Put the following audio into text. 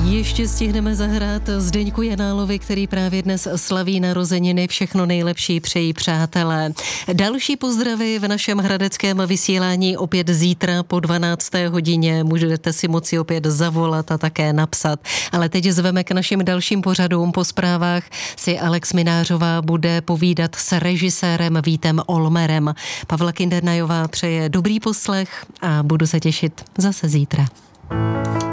Ještě stihneme zahrát Zdeňku Janálovi, který právě dnes slaví narozeniny. Všechno nejlepší přejí přátelé. Další pozdravy v našem hradeckém vysílání opět zítra po 12. hodině. Můžete si moci opět zavolat a také napsat. Ale teď zveme k našim dalším pořadům. Po zprávách si Alex Minářová bude povídat s režisérem Vítem Olmerem. Pavla Kindernajová přeje dobrý poslech a budu se těšit zase zítra.